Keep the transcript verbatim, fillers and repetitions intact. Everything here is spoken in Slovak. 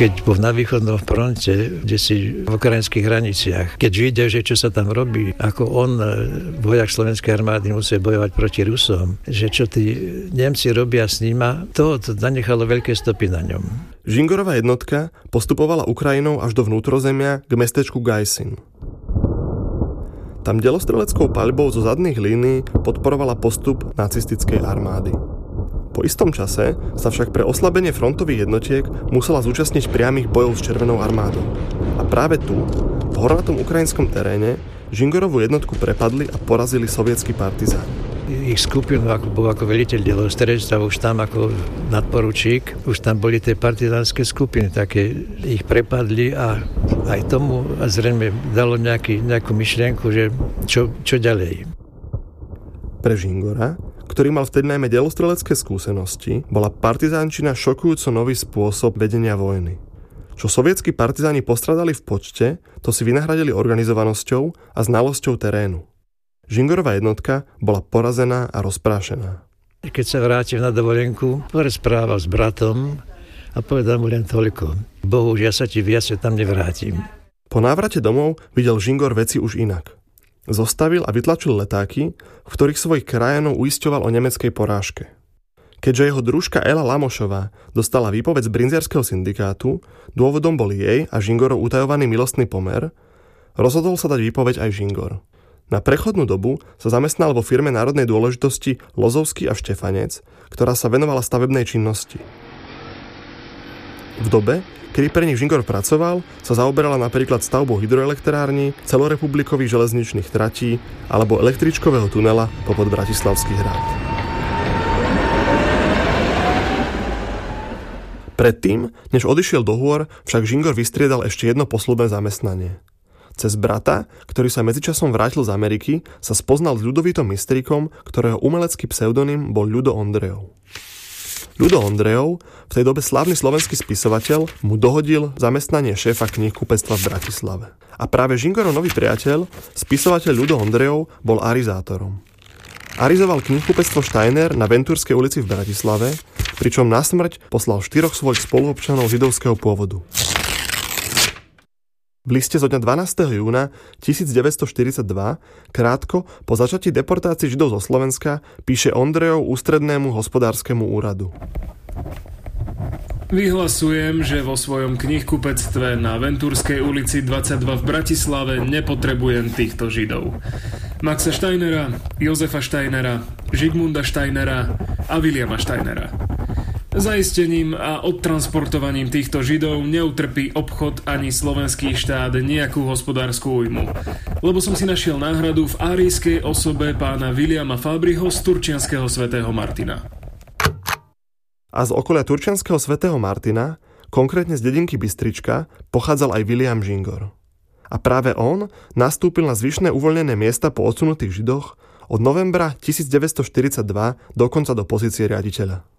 keď bol na východnom fronte, kde si v ukrajinských hraniciach, keď videl, že čo sa tam robí, ako on, vojak slovenskej armády, musí bojovať proti Rusom, že čo tí Nemci robia s nima, to, to zanechalo veľké stopy na ňom. Žingorová jednotka postupovala Ukrajinou až do vnútrozemia k mestečku Gajsin. Tam delostreleckou paľbou zo zadných línií podporovala postup nacistickej armády. Po istom čase sa však pre oslabenie frontových jednotiek musela zúčastniť priamych bojov s Červenou armádou. A práve tu, v hornatom ukrajinskom teréne, Žingorovú jednotku prepadli a porazili sovietskí partizáni. Ich skupinu, ako bol ako veliteľ delostrelectva, už tam ako nadporučík, už tam boli tie partizánske skupiny, také ich prepadli a aj tomu a zrejme dalo nejaký, nejakú myšlienku, že čo, čo ďalej. Pre Žingora, ktorý mal vtedy najmä delostrelecké skúsenosti, bola partizánčina šokujúco nový spôsob vedenia vojny. Čo sovietskí partizáni postradali v počte, to si vynahradili organizovanosťou a znalosťou terénu. Žingorová jednotka bola porazená a rozprášená. Keď sa vrátil na dovolenku, porozprával s bratom a povedal mu len toľko. Bohu, že ja sa ti viac tam nevrátim. Po návrate domov videl Žingor veci už inak. Zostavil a vytlačil letáky, v ktorých svojich krajanov uisťoval o nemeckej porážke. Keďže jeho družka Ela Lamošová dostala výpoveď z brinziarského syndikátu, dôvodom bol jej a Žingorov utajovaný milostný pomer, rozhodol sa dať výpoveď aj Žingor. Na prechodnú dobu sa zamestnal vo firme národnej dôležitosti Lozovský a Štefanec, ktorá sa venovala stavebnej činnosti. V dobe, kedy pre nich Žingor pracoval, sa zaoberala napríklad stavbou hydroelektrární, celorepublikových železničných tratí alebo električkového tunela popod Bratislavský hrad. Predtým, než odišiel do hôr, však Žingor vystriedal ešte jedno posľubné zamestnanie. Cez brata, ktorý sa medzičasom vrátil z Ameriky, sa spoznal s Ľudovítom Mistríkom, ktorého umelecký pseudonym bol Ľudo Ondrejov. Ľudo Ondrejov, v tej dobe slávny slovenský spisovateľ, mu dohodil zamestnanie šéfa knihkupectva v Bratislave. A práve Žingorov nový priateľ, spisovateľ Ľudo Ondrejov, bol arizátorom. Arizoval knihkupectvo Steiner na Ventúrskej ulici v Bratislave, pričom na smrť poslal štyroch svojich spoluobčanov židovského pôvodu. V liste zo dňa dvanásteho júna tisícdeväťstoštyridsaťdva, krátko po začatí deportácií Židov zo Slovenska, píše Ondrejov ústrednému hospodárskemu úradu. Vyhlasujem, že vo svojom knihkupectve na Ventúrskej ulici dvadsaťdva v Bratislave nepotrebujem týchto Židov. Maxa Steinera, Jozefa Steinera, Žigmunda Steinera a Williama Steinera. Zaistením a odtransportovaním týchto Židov neutrpí obchod ani slovenský štát nejakú hospodárskú újmu, lebo som si našiel náhradu v árijskej osobe pána Williama Fabriho z turčianskeho svätého Martina. A z okolia turčianskeho svätého Martina, konkrétne z dedinky Bystrička, pochádzal aj William Žingor. A práve on nastúpil na zvyšné uvoľnené miesta po odsunutých Židoch od novembra tisícdeväťstoštyridsaťdva dokonca do pozície riaditeľa.